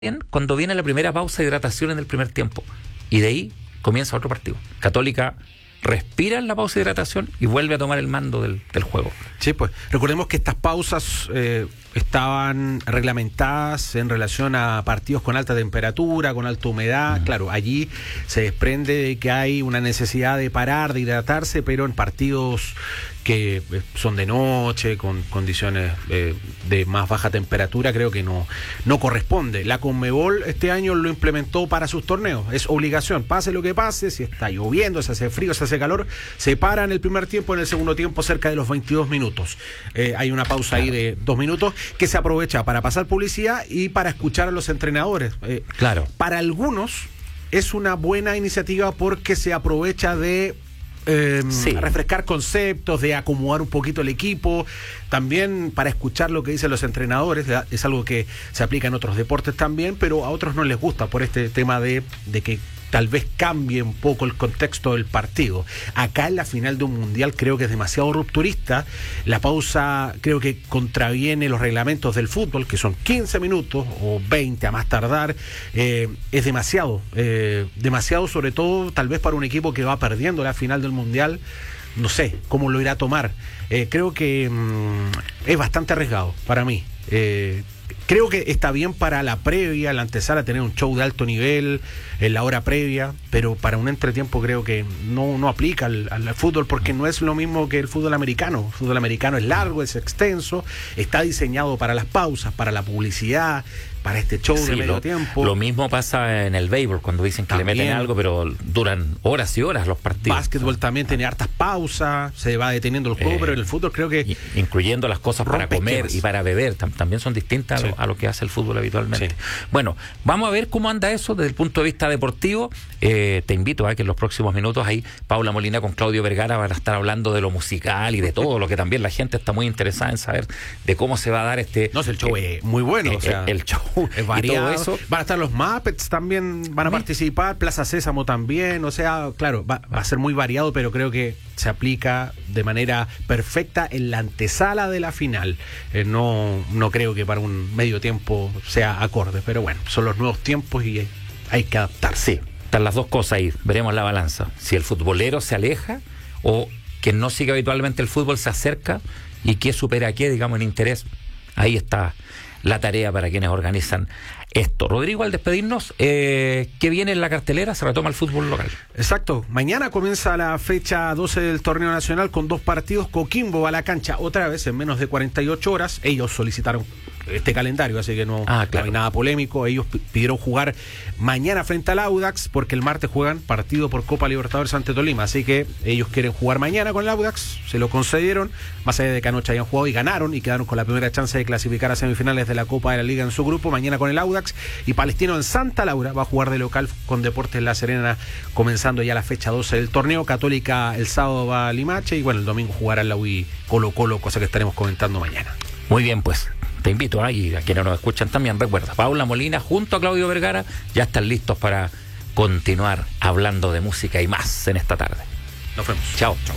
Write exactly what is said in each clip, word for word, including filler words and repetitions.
bien cuando viene la primera pausa de hidratación en el primer tiempo. Y de ahí comienza otro partido. Católica respira en la pausa de hidratación y vuelve a tomar el mando del, del juego. Sí, pues recordemos que estas pausas eh, estaban reglamentadas en relación a partidos con alta temperatura, con alta humedad. Uh-huh. Claro, allí se desprende de que hay una necesidad de parar, de hidratarse, pero en partidos que son de noche, con condiciones eh, de más baja temperatura, creo que no, no corresponde. La Conmebol este año lo implementó para sus torneos, es obligación, pase lo que pase, si está lloviendo, se hace frío, se hace calor, se para en el primer tiempo, en el segundo tiempo cerca de los veintidós minutos. Eh, hay una pausa ahí de dos minutos que se aprovecha para pasar publicidad y para escuchar a los entrenadores. Eh, claro. Para algunos es una buena iniciativa porque se aprovecha de Eh, sí. refrescar conceptos, de acomodar un poquito el equipo, también para escuchar lo que dicen los entrenadores. Es algo que se aplica en otros deportes también, pero a otros no les gusta por este tema de, de que tal vez cambie un poco el contexto del partido. Acá en la final de un mundial creo que es demasiado rupturista. La pausa creo que contraviene los reglamentos del fútbol, que son quince minutos o veinte a más tardar. Eh, es demasiado, eh, demasiado sobre todo tal vez para un equipo que va perdiendo la final del mundial. No sé cómo lo irá a tomar. Eh, creo que mmm, es bastante arriesgado para mí. Eh, Creo que está bien para la previa, la antesala, tener un show de alto nivel en la hora previa, pero para un entretiempo creo que no, no aplica al, al fútbol, porque no es lo mismo que el fútbol americano. El fútbol americano es largo, es extenso, está diseñado para las pausas, para la publicidad, para este show sí, de medio lo, tiempo. Lo mismo pasa en el béisbol, cuando dicen que también le meten algo, pero duran horas y horas los partidos. Básquetbol también tiene hartas pausas, se va deteniendo el juego, eh, pero en el fútbol creo que... Incluyendo las cosas para comer esquemas. Y para beber, tam, también son distintas sí. a, lo, a lo que hace el fútbol habitualmente. Sí. Bueno, vamos a ver cómo anda eso desde el punto de vista deportivo. Eh, te invito a que en los próximos minutos ahí Paula Molina con Claudio Vergara van a estar hablando de lo musical y de todo lo que también la gente está muy interesada en saber de cómo se va a dar este... No, el show eh, es muy bueno. Eh, o sea, el show es variado. Eso. Van a estar los Muppets también, van a participar, Plaza Sésamo también, o sea, claro, va, va a ser muy variado, pero creo que se aplica de manera perfecta en la antesala de la final. Eh, no, no creo que para un medio tiempo sea acorde, pero bueno, son los nuevos tiempos y hay que adaptarse. Sí, están las dos cosas ahí, veremos la balanza. Si el futbolero se aleja o quien no sigue habitualmente el fútbol se acerca y qué supera a qué, digamos, en interés. Ahí está la tarea para quienes organizan esto. Rodrigo, al despedirnos, eh, ¿qué viene en la cartelera? Se retoma el fútbol local. Exacto. Mañana comienza la fecha doce del torneo nacional con dos partidos. Coquimbo va a la cancha otra vez en menos de cuarenta y ocho horas. Ellos solicitaron este calendario, así que no, ah, claro. no hay nada polémico. Ellos pidieron jugar mañana frente al Audax porque el martes juegan partido por Copa Libertadores ante Tolima, así que ellos quieren jugar mañana con el Audax, se lo concedieron, más allá de que anoche hayan jugado y ganaron y quedaron con la primera chance de clasificar a semifinales de la Copa de la Liga en su grupo. Mañana con el Audax, y Palestino en Santa Laura va a jugar de local con Deportes La Serena, comenzando ya la fecha doce del torneo. Católica el sábado va a Limache y bueno, el domingo jugará la U I Colo Colo, cosa que estaremos comentando mañana. Muy bien, pues te invito a, y a quienes nos escuchan también, recuerda, Paula Molina junto a Claudio Vergara ya están listos para continuar hablando de música y más en esta tarde. Nos vemos. Chao. Chao.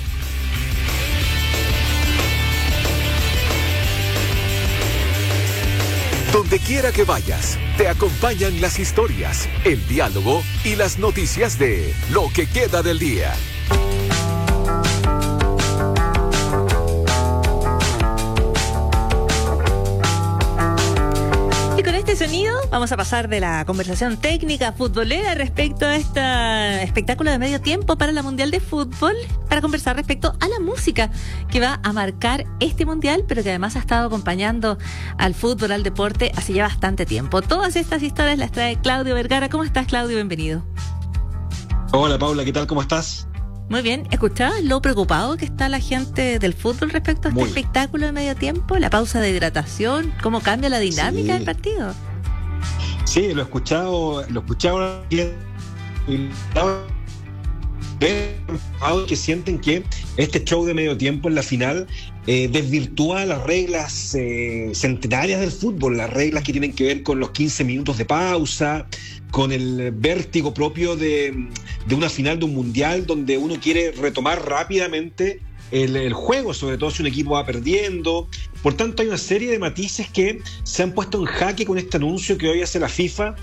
Donde quiera que vayas, te acompañan las historias, el diálogo y las noticias de Lo que queda del día. Sonido, vamos a pasar de la conversación técnica futbolera respecto a este espectáculo de medio tiempo para la Mundial de Fútbol, para conversar respecto a la música que va a marcar este Mundial, pero que además ha estado acompañando al fútbol, al deporte, hace ya bastante tiempo. Todas estas historias las trae Claudio Vergara. ¿Cómo estás, Claudio? Bienvenido. Hola, Paula, ¿qué tal? ¿Cómo estás? Muy bien. ¿Escuchabas lo preocupado que está la gente del fútbol respecto a este Muy. espectáculo de medio tiempo? La pausa de hidratación, ¿cómo cambia la dinámica sí. del partido? Sí, lo he escuchado, lo he escuchado que sienten que este show de medio tiempo en la final eh, desvirtúa las reglas eh, centenarias del fútbol, las reglas que tienen que ver con los quince minutos de pausa, con el vértigo propio de, de una final de un mundial donde uno quiere retomar rápidamente el, el juego, sobre todo si un equipo va perdiendo. Por tanto, hay una serie de matices que se han puesto en jaque con este anuncio que hoy hace la FIFA